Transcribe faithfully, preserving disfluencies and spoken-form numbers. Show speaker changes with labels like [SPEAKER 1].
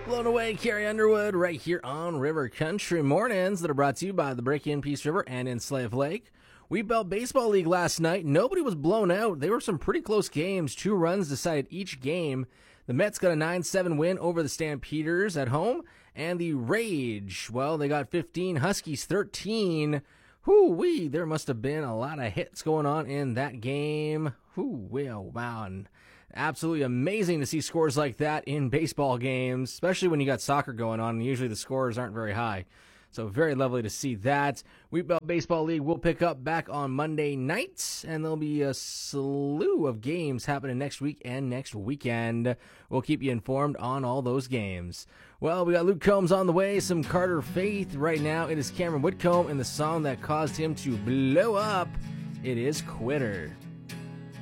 [SPEAKER 1] Blown away, Carrie Underwood, right here on River Country Mornings that are brought to you by the Break-In Peace River and in Slave Lake. We Belt Baseball League last night. Nobody was blown out. They were some pretty close games. Two runs decided each game. The Mets got a nine seven win over the Stampeders at home. And the Rage, well, they got fifteen. Huskies thirteen. Whoo-wee, there must have been a lot of hits going on in that game. Whoo-wee, oh, wow. Absolutely amazing to see scores like that in baseball games, especially when you got soccer going on, and usually the scores aren't very high. So very lovely to see that. Wheat Belt Baseball League will pick up back on Monday nights, and there'll be a slew of games happening next week and next weekend. We'll keep you informed on all those games. Well, we got Luke Combs on the way, some Carter Faith. Right now, it is Cameron Whitcomb and the song that caused him to blow up. It is Quitter.